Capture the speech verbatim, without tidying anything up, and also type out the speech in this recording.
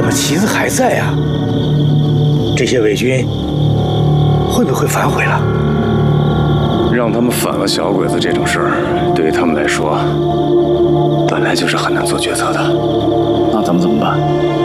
么旗子还在啊？这些伪军会不会反悔了？ 让他们反了小鬼子这种事儿，对于他们来说，本来就是很难做决策的。 那咱们怎么办？